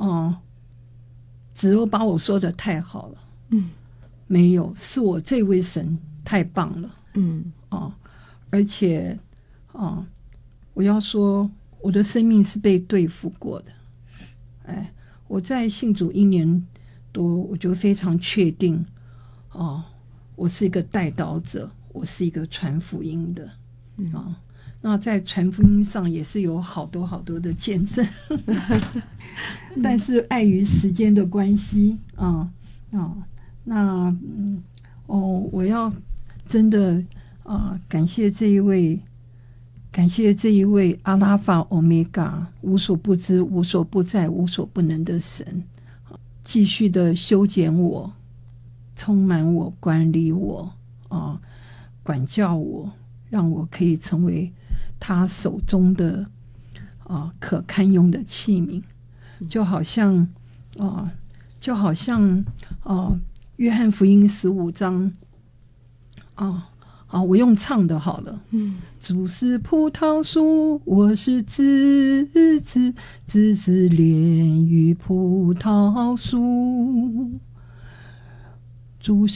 子柔把我说的太好了，没有，是我这位神太棒了，而且我要说我的生命是被对付过的，我在信主1年多，我就非常确定，我是一个代祷者，我是一个传福音的，那在传福音上也是有好多好多的见证，但是碍于时间的关系，我要真的感谢这一位阿拉法欧米伽，无所不知、无所不在、无所不能的神，继续的修剪我，充满我，管理我，管教我，让我可以成为他手中的可堪用的器皿，就好像约翰福音15章我用唱的好了，主是葡萄树，我是枝子，枝子连于葡萄树，主